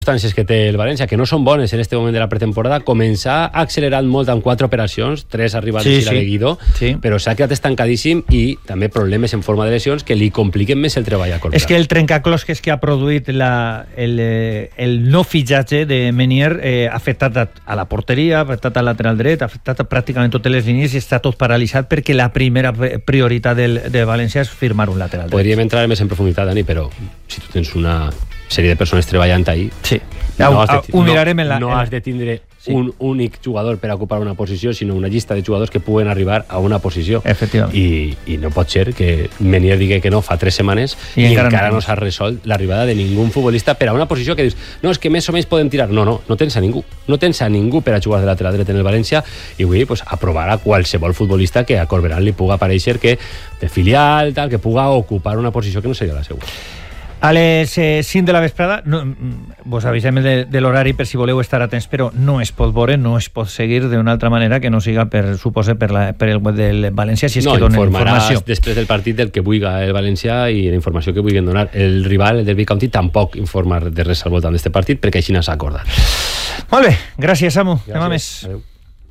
circumstàncies que té el València, que no són bones en este moment de la pretemporada, començar accelerant molt amb 4 operacions, 3 arribades i la de Guido, però s'ha quedat estancadíssim i també problemes en forma de lesions que li compliquen més el treball a curt termini. És que el trencaclosques que ha produït el no fitxatge de Menier ha afectat a la porteria, ha afectat al lateral dret, ha afectat a pràcticament totes les línies i està tot paralitzat perquè la primera prioritat de València és firmar un lateral dret. Podríem entrar més en profunditat, Dani, però si tu tens una sèrie de persones treballant ahí, no has de tindre un únic jugador per ocupar una posició, sinó una llista de jugadors que puguen arribar a una posició. I no pot ser que Menier digui que no fa 3 setmanes i encara no s'ha resolt l'arribada de ningú futbolista per a una posició que dius, no, és que més o menys podem tirar. No tens a ningú. No tens a ningú per a jugar de lateral dret en el València i vull dir, aprovar a qualsevol futbolista que a Corberán li puga aparèixer que de filial, tal, que puga ocupar una posició que no seria la seva. A les 5 de la vesprada, vos avisem de l'horari per si voleu estar atents, però no es pot veure, no es pot seguir d'una altra manera que no siga, suposo, per el web del València, si és que donen informació. Informaràs després del partit del que vulgui el València i la informació que vulguin donar. El rival, el Derby County, tampoc informa de res al voltant d'aquest partit perquè així no s'ha acordat. Molt bé, gràcies, Samu. Anem a més. Adéu.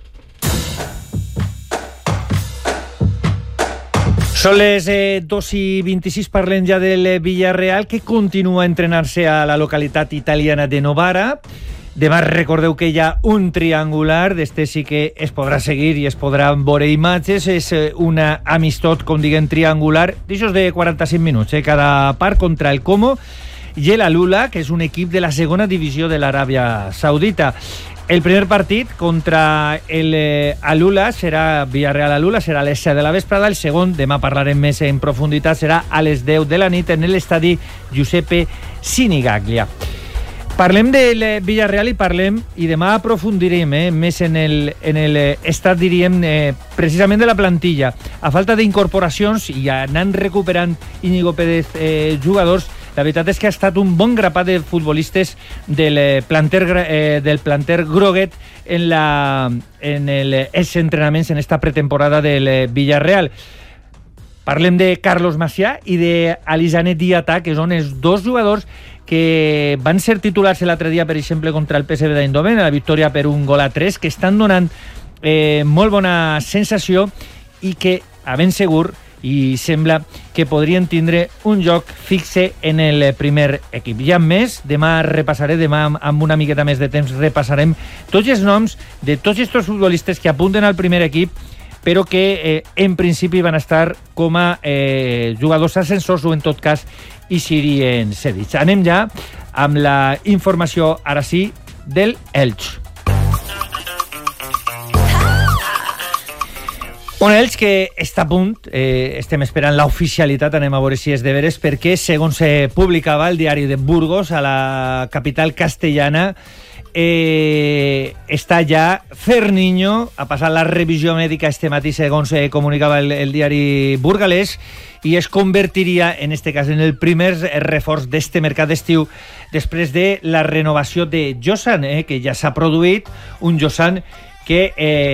Són les 2:26, parlem ja del Villarreal, que continua a entrenar-se a la localitat italiana de Novara. Demà recordeu que hi ha un triangular, d'este sí que es podrà seguir i es podran veure imatges. És una amistot, com diguem, triangular, d'aixòs de 45 minuts, cada part contra el Como i el Al-Ula, que és un equip de la segona divisió de l'Aràbia Saudita. El primer partit contra el Al-Ula serà Villarreal Al-Ula, serà a les 7 de la vesprada. El segon, demà parlarem més en profunditat, serà a les 10 de la nit en l'estadi Giuseppe Sinigaglia. Parlem del Villarreal i demà aprofundirem més en l'estat, diríem, precisament de la plantilla. A falta d'incorporacions i anant recuperant Íñigo Pérez jugadors, la veritat és que ha estat un bon grapat de futbolistes del planter groguet en els entrenaments en esta pretemporada del Villarreal. Parlem de Carlos Macià i d'Alisane Diata, que són els dos jugadors que van ser titulars l'altre dia, per exemple, contra el PSV d'Eindhoven, a la victòria per 1-3, que estan donant molt bona sensació i que, a ben segur, i sembla que podrien tindre un lloc fixe en el primer equip. I amb més, demà amb una miqueta més de temps repassarem tots els noms de tots aquests futbolistes que apunten al primer equip, però que en principi van estar com a jugadors ascensors o en tot cas hi serien cedits. Anem ja amb la informació, ara sí, del Elx. Un Elx que està a punt, estem esperant l'oficialitat, anem a veure si és de veres, perquè segons publicava el diari de Burgos, a la capital castellana, està ja Ferniño, ha passat la revisió mèdica este matí, segons comunicava el diari burgalès, i es convertiria, en este cas, en el primer reforç d'este mercat d'estiu després de la renovació de Josan, que ja s'ha produït, un Josan que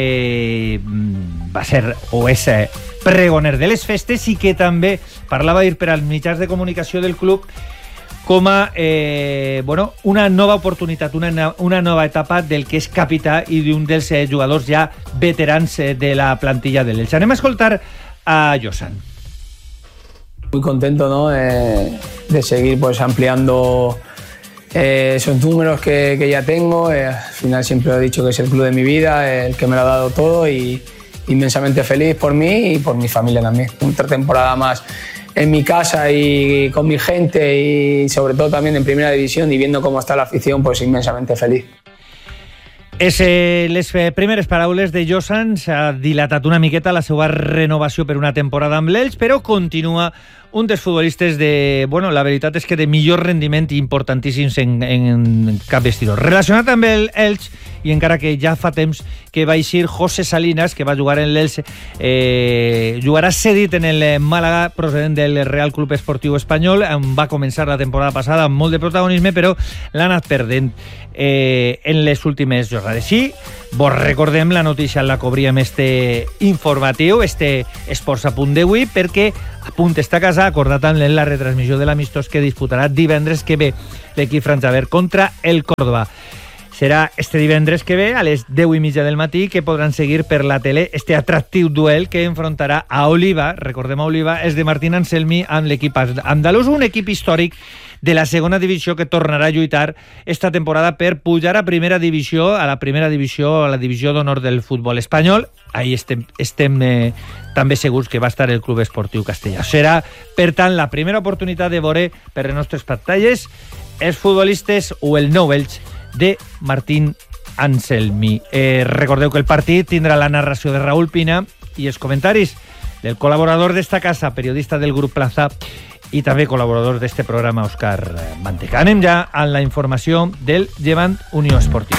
va ser o és pregoner de les festes i que també parlava per als mitjans de comunicació del club com a una nova oportunitat, una nova etapa del que és capità i d'un dels jugadors ja veterans de la plantilla de l'Elx. Anem a escoltar a Josan. Muy contento, ¿no? De seguir pues ampliando esos números que ya tengo. Al final siempre he dicho que es el club de mi vida, el que me lo ha dado todo, y inmensamente feliz por mí y por mi familia también. Otra temporada más en mi casa y con mi gente, y sobre todo también en primera división, y viendo cómo está la afición, pues inmensamente feliz. Les primeres paraules de Josan. S'ha dilatat una miqueta la seva renovació per una temporada amb l'Elx, però continua un dels futbolistes la veritat és que de millor rendiment i importantíssims en cap vestidor. Relacionat amb l'Elx, i encara que ja fa temps que va eixir José Salinas, que va jugar en l'Elx, jugarà cedit en el Màlaga, procedent del Real Club Esportiu Espanyol. Va començar la temporada passada amb molt de protagonisme, però l'ha anat perdent en les últimes jornades. Sí, vos recordem la notícia, la cobríem este informatiu, este Esports a punt d'avui, perquè a punt està a casa, acordat amb la retransmissió de l'amistós que disputarà divendres que ve l'equip franjaver contra el Córdoba. Serà este divendres que ve a les 10:30 del matí que podran seguir per la tele este atractiu duel que enfrontarà a Oliva, recordem a Oliva, és de Martín Anselmi amb l'equip andalús, un equip històric de la segona divisió que tornarà a lluitar esta temporada per pujar a primera divisió, a la divisió d'honor del futbol espanyol. Ahí estem també segurs que va estar el Club Esportiu Castellà. Serà, per tant, la primera oportunitat de veure per les nostres pantalles els futbolistes o el nou Elx de Martín Anselmi. Recordeu que el partit tindrà la narració de Raúl Pina i els comentaris del col·laborador d'esta casa, periodista del grup Plaza i també col·laborador d'este programa, Òscar Manteca. Anem ja a la informació del Llevant Unió Esportiva.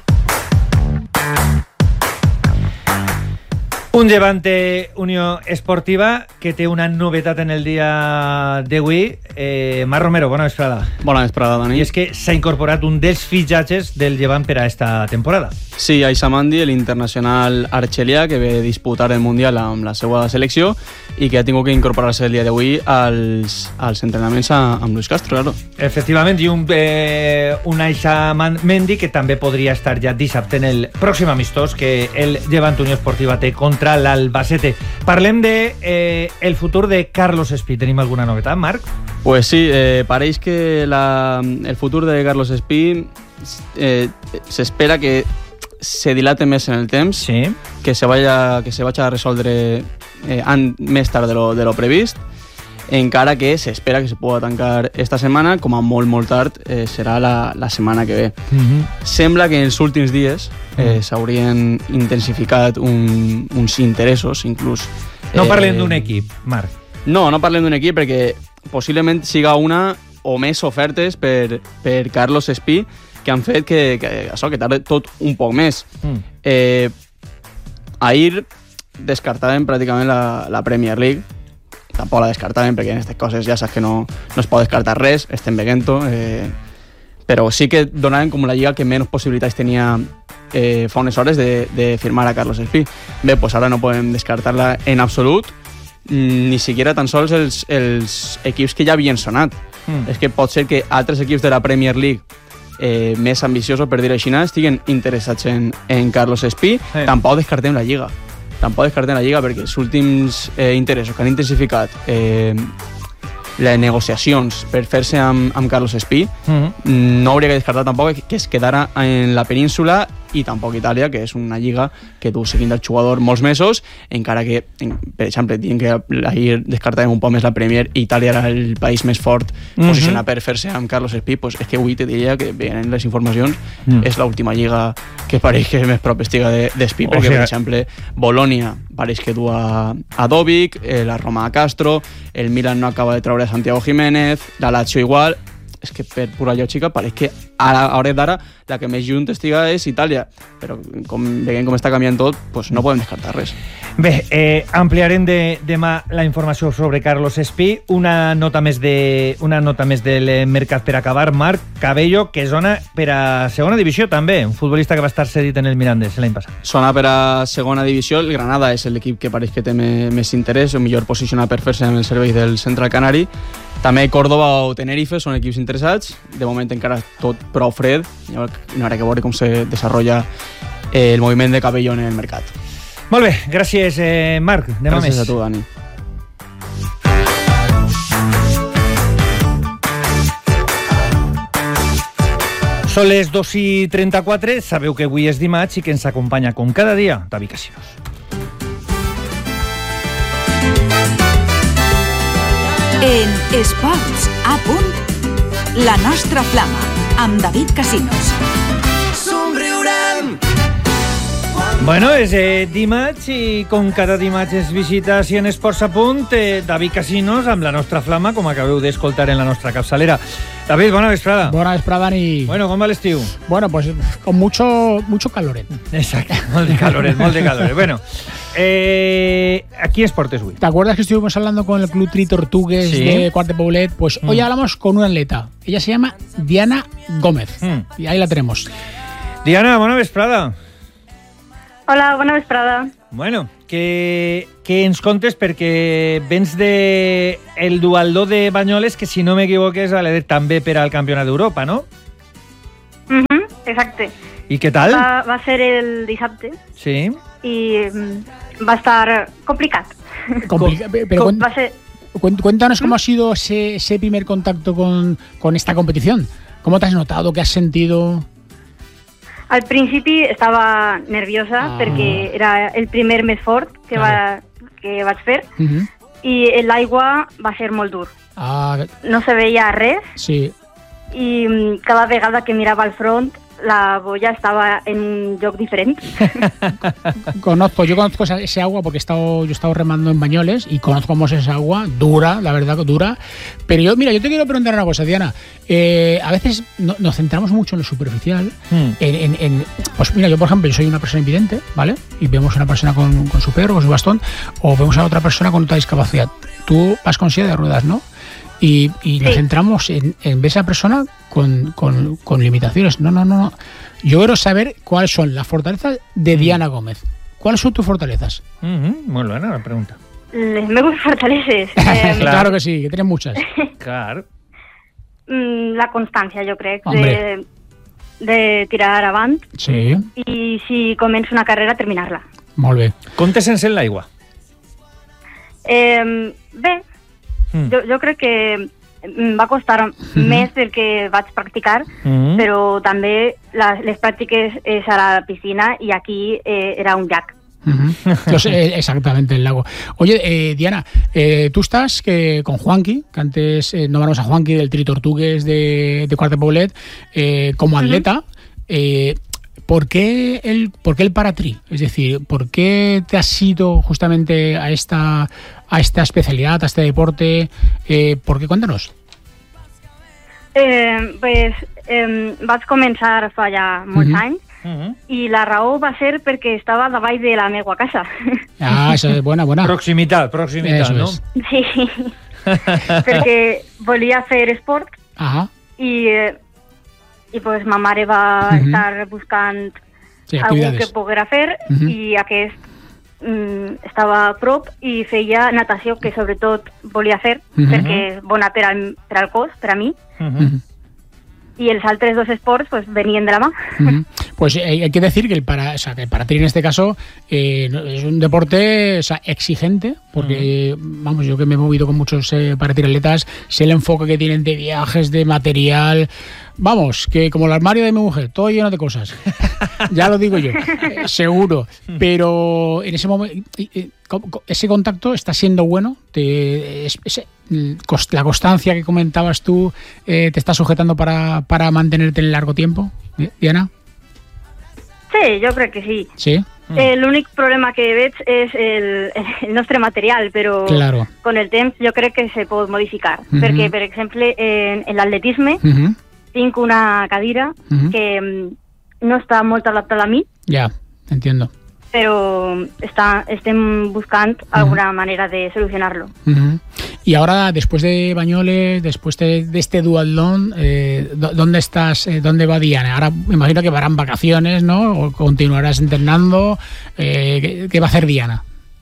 Un Llevant Unió Esportiva que té una novetat en el dia d'avui. Marc Romero, bona vesprada. Bona vesprada, Dani. I és que s'ha incorporat un dels fitxatges del Llevant per a esta temporada. Sí, Aisha Mandi, l'internacional arxelià que ve disputar el Mundial amb la seva selecció i que ha tingut que incorporar-se el dia d'avui als entrenaments amb Luis Castro, claro. Efectivament, i un Aisha Mandi que també podria estar ja dissabte en el pròxim amistós que el Llevant Unió Esportiva té contra l'Albacete. Parlem de el futur de Carlos Espí. Tenim alguna novetat, Marc? Pues sí, pareix que el futur de Carlos Espí s'espera que se dilate més en el temps, sí, que se vaya a resoldre més tard de lo previst, encara que s'espera que se pugui tancar esta setmana, com a molt tard serà la setmana que ve. Sembla que en els últims dies s'haurien intensificat uns interessos, inclús. No parlem d'un equip, Marc. No parlem d'un equip perquè possiblement siga una o més ofertes per Carlos Espí que han fet que tarda tot un poc més. Ahir descartàvem pràcticament la Premier League. Tampoc la descartàvem perquè en aquestes coses ja saps que no es pot descartar res, estem veient-ho, però sí que donaven com la lliga que menys possibilitats tenia fa unes hores de firmar a Carlos Espí. Bé, pues ara no podem descartar-la en absolut, ni siquiera tan sols els equips que ja havien sonat. És que pot ser que altres equips de la Premier League més ambiciosos, per dir així, estiguen interessats en Carlos Espí. Tampoc descartem la lliga. Perquè els últims interessos que han intensificat les negociacions per fer-se amb Carlos Espí no hauria que descartar tampoc que es quedara en la península i tampoc Itàlia, que és una lliga que du seguint el jugador molts mesos, encara que, per exemple, dient que ahir descartàvem un poc més la Premier, Itàlia era el país més fort posicionat per fer-se amb Carlos Espí, pues és que avui te diria que veient les informacions és l'última lliga que pareix que més prop estiga d'Espí, perquè, per exemple, Bolònia pareix que du a Dovic, la Roma a Castro, el Milan no acaba de treure a Santiago Jiménez, la Lazio igual. És que per pura lògica pareix que a hores d'ara la que més junt estiga és Itàlia, però veient com està canviant tot, pues no podem descartar res. Bé, ampliarem demà la informació sobre Carlos Espí. Una nota més del mercat per acabar. Marc Cabello, que sona per a segona divisió també, un futbolista que va estar cedit en el Mirandés l'any passat. Sona per a segona divisió. El Granada és l'equip que pareix que té més interès, o millor posicionat per fer-se en el servei del central canari. També Córdoba o Tenerife són equips interessats. De moment encara tot prou fred. No haurà que veure com se desenvolupa el moviment de Cabello en el mercat. Molt bé, gràcies, Marc. Demà més. Gràcies a tu, Dani. Són les 2:34. Sabeu que avui és dimarts i que ens acompanya, com cada dia, David Casinos. En Esports a punt, la nostra flama, amb David Casinos. Bueno, és dimarts i com cada dimarts ens visita així en Esports a punt David Casinos amb la nostra flama, com acabeu d'escoltar en la nostra capçalera. David, bona vesprada. Bona vesprada, Dani. Bueno, com va l'estiu? Bueno, pues con mucho caloret. Exacto, molt de caloret. Bueno, aquí Esportes hoy. ¿Te acuerdas que estuvimos hablando con el Club Tri Tortugues de Quart de Poblet? Pues hoy hablamos con una atleta. Ella se llama Diana Gómez. Y ahí la tenemos. Diana, bona vesprada. Hola, bona vesprada. Bueno, que ens contes, perquè vens de el Dualdó de Banyoles, que si no m'equivoque és també per al Campionat d'Europa, no? Exacte. I què tal? Va ser el dissabte. Sí. I va estar complicat. Pero cuéntanos cómo ha sido ese primer contacto con esta competición. ¿Cómo te has notado? ¿Qué has sentido? Al principi estava nerviosa perquè era el primer més fort que vaig fer i l'aigua va ser molt dur. No se veia res i cada vegada que mirava al front la boya estaba en un lloc diferent. Yo conozco ese agua porque yo he estado remando en Banyoles y conozco cómo es esa agua, dura, la verdad, dura. Pero yo te quiero preguntar una cosa, Diana. A veces nos centramos mucho en lo superficial. Pues mira, yo por ejemplo, soy una persona invidente, ¿vale? Y vemos a una persona con su perro, con su bastón, o vemos a otra persona con otra discapacidad. Tú vas con silla de ruedas, ¿no? Y nos centramos en ver a esa persona con limitaciones. No. Yo quiero saber cuáles son las fortalezas de Diana Gómez. ¿Cuáles son tus fortalezas? Muy buena la pregunta. Les meves fortaleses. Claro que sí, que tienes muchas. Claro. La constància, jo crec, de tirar avant. Sí. I si començo una carrera, terminar-la. Molt bé. Com te sents en l'aigua? Bé. Jo crec que va costar més del que vaig practicar, però també les pràctiques és a la piscina i aquí era un llac. Exactamente, el lago. Oye, Diana, tú estás con Juanqui, que antes nombramos a Juanqui del Tri Tortugues de Quart de Poblet, como atleta. ¿Por qué el paratri? Es decir, ¿por qué te has ido justamente a esta especialidad, a este deporte? ¿Por qué? Cuéntanos. Vaig començar fa ja molts anys i la raó va ser perquè estava davall de la meva casa. Eso es buena. Proximitat, no? Sí, perquè volia fer esport i pues ma mare va estar buscant algú que poguera fer i aquest estava a prop i feia natació, que sobretot volia fer perquè és bona per al cos, per a mi. Y los altres dos esports pues venían de la mano. Pues hay que decir que el paratri en este caso es un deporte exigente, porque vamos, yo que me he movido con muchos paratriatletas, sé el enfoque que tienen de viajes, de material. Vamos, que como el armario de mi mujer, todo lleno de cosas. Ya lo digo yo, seguro. Pero en ese momento, ese contacto está siendo bueno. La constancia que comentabas tú te está sujetando para mantenerte en el largo tiempo, Diana. Sí, jo crec que sí. Sí? L'únic problema que veig és el nostre material, però con el temps jo crec que se pot modificar. Perquè, per exemple, en l'atletisme tinc una cadira que no està molt adaptada a mi. Ja, entiendo. Pero estem buscando alguna manera de solucionarlo. Y ahora, después de Banyoles, después de este duatlón, ¿dónde estás? ¿Dónde va Diana? Ahora me imagino que varán vacaciones, ¿no? ¿O continuarás entrenando? ¿Qué va a hacer Diana?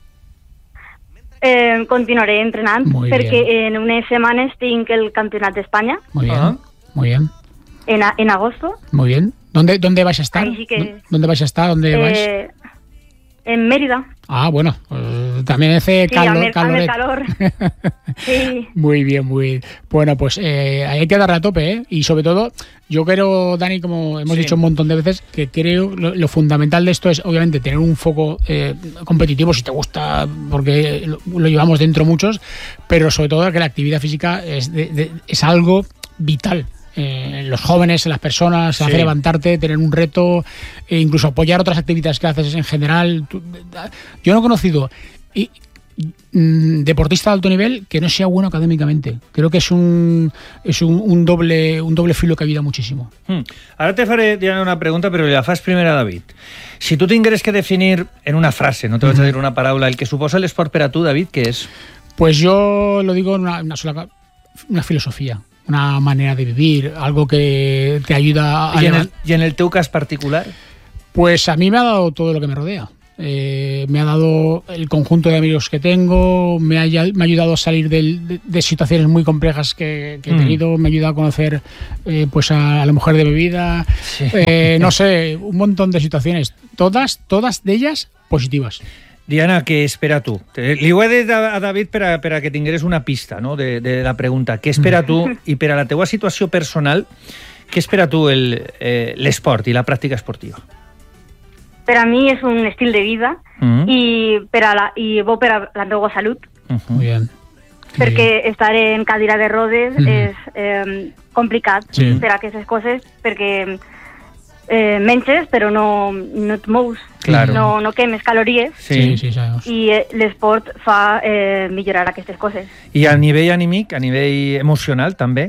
Continuaré entrenant porque en unas semanas tinc el Campionat d'Espanya. Muy bien, muy bien. En agosto. Muy bien. ¿Dónde vais a estar? ¿Dónde vais a estar? ¿Dónde vais? En Mérida. Ah, bueno, también hace calor. Sí. Muy bien, muy bien. Bueno, pues hay que darle a tope, ¿eh? Y sobre todo, yo creo, Dani, como hemos dicho un montón de veces, que creo lo fundamental de esto es, obviamente, tener un foco competitivo, si te gusta, porque lo llevamos dentro muchos, pero sobre todo que la actividad física es algo vital. Los jóvenes, las personas, hace levantarte, tener un reto, incluso apoyar otras actividades que haces en general. Yo no he conocido deportista de alto nivel que no sea bueno académicamente. Creo que es un doble filo que ayuda muchísimo. Ara te faré, Diana, una pregunta, però la fas primer a David. Si tu tingueres que definir en una frase, no te vaig a dir una paraula, el que suposa l'esport per a tu, David, què és? Pues yo lo digo en una filosofía. Una manera de vivir, algo que te ayuda a... ¿Y en el teu cas particular? Pues a mí me ha dado todo lo que me rodea. me ha dado el conjunto de amigos que tengo, me ha ayudado a salir de situaciones muy complejas que he tenido, me ha ayudado a conocer pues a la mujer de mi vida, no sé, un montón de situaciones, todas de ellas positivas. Diana, què espera tu? Li ho he dit a David per a que tingueres una pista, no?, de la pregunta. Què espera tu? I per a la teua situació personal, què espera tu l'esport i la pràctica esportiva? Per a mi és un estil de vida i bo per a la meva salut. Muy bien. Perquè estar en cadira de rodes és complicat per a aquestes coses, perquè menges però no et mous, no quemes calories, i l'esport fa millorar aquestes coses. I a nivell anímic, a nivell emocional també?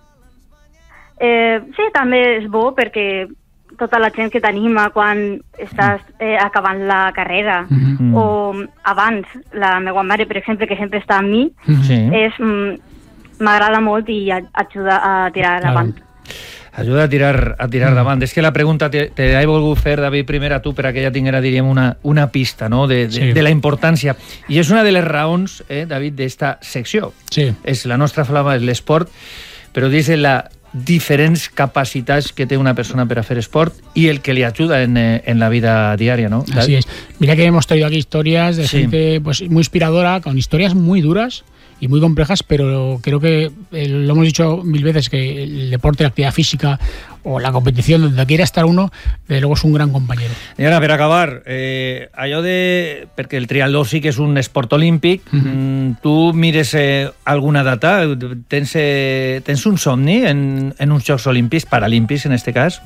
Sí, també és bo perquè tota la gent que t'anima quan estàs acabant la carrera o abans, la meva mare, per exemple, que sempre està amb mi, m'agrada molt i ajuda a tirar endavant. Ajuda a tirar davant. És que la pregunta te l'he volgut fer, David, primer a tu, per a que ja tinguera, diríem, una pista, no?, de la importància. I és una de les raons, David, d'esta secció. És la nostra flama, és l'esport, però dins de les diferents capacitats que té una persona per a fer esport y el que le ayuda en la vida diaria, ¿no? Así es. Mira que hemos traído aquí historias de gente pues muy inspiradora, con historias muy duras y muy complejas, pero creo que lo hemos dicho mil veces, que el deporte, la actividad física o la competición, donde quiera estar uno, desde luego es un gran compañero. I ara, per acabar, allò de... perquè el triatló sí que és un esport olímpic, tu mires alguna data? Tens un somni en uns Jocs Olímpics, Paralímpics en este cas?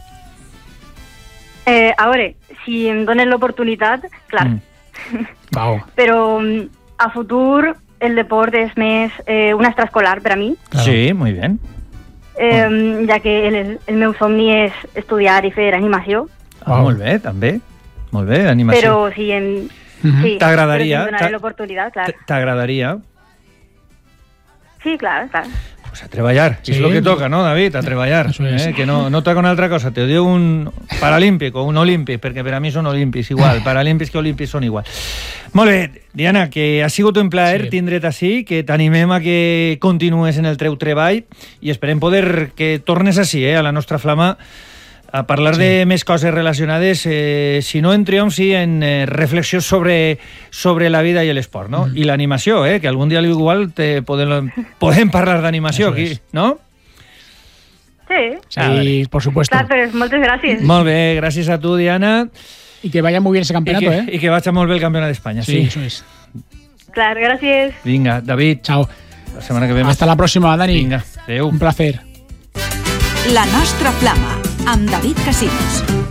A veure, si em donen l'oportunitat, clar. Wow. Però a futur el deport és més un extraescolar per a mi. Claro. Sí, muy bien. Ja que el meu somni és estudiar i fer animació. Molt bé, també. Molt bé, animació. Però si sí, t'agradaria... l'oportunitat, clar. T'agradaria? Sí, clar. Pues a treballar, és el que toca, no, David? A treballar, que no toca una altra cosa. Te diu un paralímpic o un olímpic, perquè per a mi són olímpics igual, paralímpics que olímpics són igual. Molt bé, Diana, que ha sigut un plaer tindre't així, que t'animem a que continues en el teu treball i esperem poder que tornes així, a la nostra flama, a parlar de més coses relacionades, si no en triomf, sí en reflexió sobre la vida i l'esport, no? I l'animació, que algun dia igual podem parlar d'animació aquí, no? Sí, por supuesto. Clar, però moltes gràcies. Molt bé, gràcies a tu, Diana. Y que vaya muy bien ese campeonato, y que vaya muy bien el campeonato de España. Sí, eso es. Claro, gracias. Venga, David. Chao. La semana que viene. Hasta la próxima, Dani. Venga, adeu. Un placer. La nostra flama, amb David Casinos.